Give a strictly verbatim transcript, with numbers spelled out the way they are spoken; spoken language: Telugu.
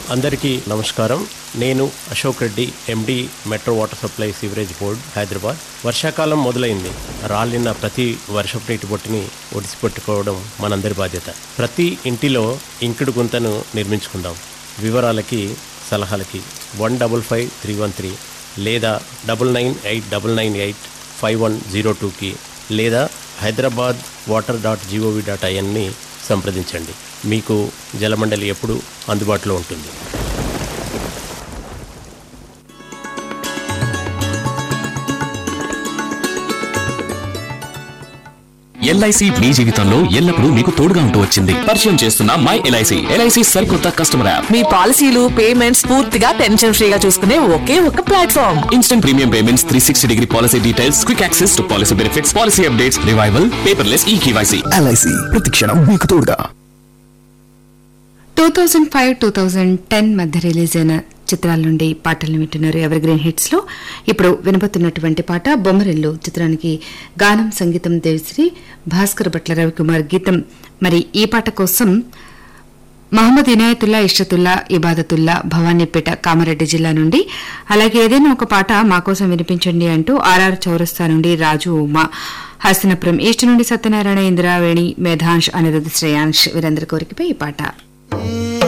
అందరికీ నమస్కారం. నేను అశోక్ రెడ్డి, ఎండి, metro water supply sewerage board, Hyderabad. వర్షాకాలం మొదలైంది. రాలిన ప్రతి వర్షపు నీటి బొట్టుని ఒడిసిపెట్టుకోవడం మనందరి బాధ్యత. ప్రతి ఇంటిలో ఇంకుడు గుంతను నిర్మించుకుందాం. వివరాలకి, సలహాలకి one double five three one three లేదా double nine eight double nine eight five one zero టూకి లేదా Hyderabad water dot GOV dot ఐఎన్ని సంప్రదించండి. మీకు జలమండలి ఎప్పుడు అందుబాటులో ఉంటుంది. ఎల్ఐసి మీ జీవితంలో ఎల్లప్పుడూ మీకు తోడుగా ఉంటూ వచ్చింది. పరిచయం చేస్తున్న మై ఎల్ఐసి ఎల్ఐసి సరికొత్త కస్టమర్ యాప్. మీ పాలసీలు, పేమెంట్స్ పూర్తిగా టెన్షన్ ఫ్రీగా చూసుకునే ఒకే ఒక platform. Instant premium payments, three sixty degree policy details, quick access to policy benefits, policy updates, revival, paperless ఈ కేవైసీ. ఎల్ఐసి ప్రతిక్షణం మీకు తోడుగా. Two thousand five two thousand ten మధ్య రిలీజ్ అయిన చిత్రాల నుండి పాటలను వింటున్నారు ఎవర్ గ్రీన్ హిట్స్ లో. ఇప్పుడు వినబోతున్నటువంటి పాట బొమ్మరిల్లు చిత్రానికి గానం, సంగీతం దేవిశ్రీ, భాస్కర్ భట్ల, రవికుమార్ గీతం. మరి ఈ పాట కోసం మహమ్మద్ ఇనాయతుల్లా, ఇష్రతుల్లా, ఇబాదతుల్లా, భవానీపేట, కామారెడ్డి జిల్లా నుండి, అలాగే ఏదైనా ఒక పాట మా కోసం వినిపించండి అంటూ ఆర్ఆర్ చౌరస్తా నుండి రాజు, ఉమా, హస్తినపురం ఈస్ట్ నుండి సత్యనారాయణ, ఇందిరావేణి, మేధాంష్, అనిరుద్, శ్రేయాంష్ వీరందరి కోరికపై ఈ పాట.